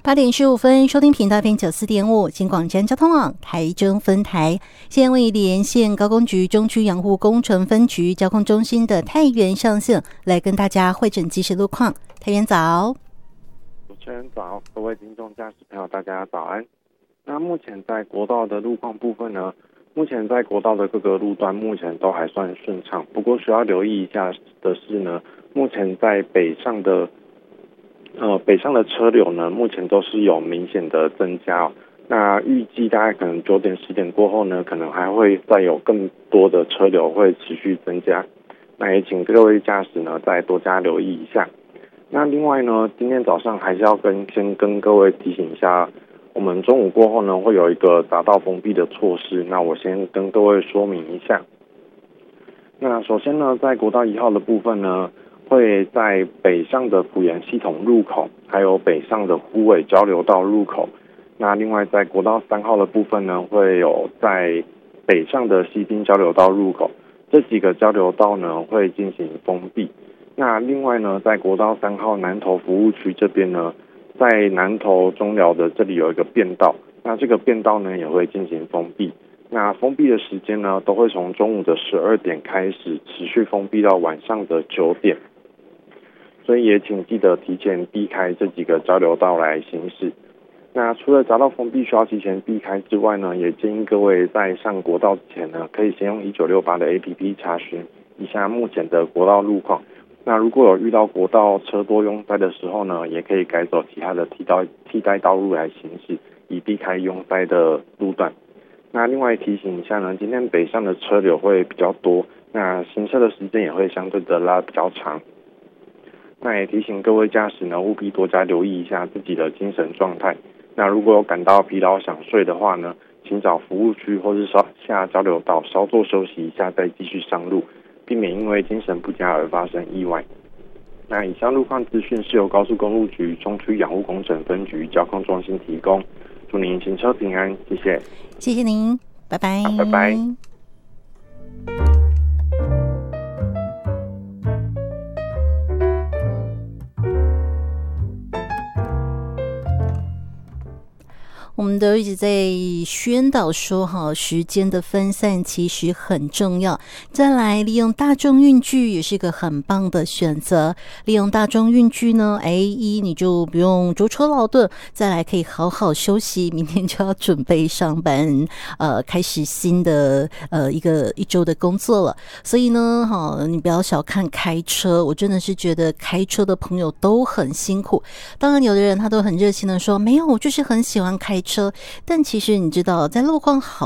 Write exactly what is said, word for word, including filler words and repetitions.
八点十五分，收听频道 F M 九四点五，金广站交通网台中分台。现在为你连线高工局中区养护工程分局交控中心的太原上线，来跟大家会诊即时路况。太原早， 主持人早，各位听众驾驶朋友大家早安。那目前在国道的路况部分呢，目前在国道的各个路段目前都还算顺畅，不过需要留意一下的是呢，目前在北上的呃北上的车流呢，目前都是有明显的增加哦。那预计大概可能九点十点过后呢，可能还会再有更多的车流会持续增加。那也请各位驾驶呢再多加留意一下。那另外呢，今天早上还是要跟先跟各位提醒一下，我们中午过后呢会有一个匝道封闭的措施，那我先跟各位说明一下。那首先呢，在国道一号的部分呢，会在北上的埔盐系统入口，还有北上的虎尾交流道入口。那另外在国道三号的部分呢，会有在北上的西滨交流道入口，这几个交流道呢会进行封闭。那另外呢，在国道三号南投服务区这边呢，在南投中寮的这里有一个便道，那这个便道呢也会进行封闭。那封闭的时间呢，都会从中午的十二点开始，持续封闭到晚上的九点。所以也请记得提前避开这几个交流道来行驶。那除了匝道封闭需要提前避开之外呢，也建议各位在上国道之前呢，可以先用一九六八的 A P P 查询一下目前的国道路况。那如果有遇到国道车多拥塞的时候呢，也可以改走其他的替代替代道路来行驶，以避开拥塞的路段。那另外提醒一下呢，今天北上的车流会比较多，那行车的时间也会相对的拉比较长。那也提醒各位驾驶呢，务必多加留意一下自己的精神状态。那如果有感到疲劳想睡的话呢，请找服务区或是下交流道稍作休息一下，再继续上路，避免因为精神不佳而发生意外。那以上路况资讯是由高速公路局中区养护工程分局交控中心提供，祝您行车平安，谢谢。 谢谢您，拜拜， 拜拜。 我们都一直在宣导说哈，时间的分散其实很重要。再来，利用大众运具也是一个很棒的选择。利用大众运具呢，哎，一你就不用舟车劳顿，再来可以好好休息。明天就要准备上班，呃，开始新的呃一个一周的工作了。所以呢，哈，你不要小看开车，我真的是觉得开车的朋友都很辛苦。当然，有的人他都很热心的说，没有，我就是很喜欢开车。车，但其实你知道，在路况好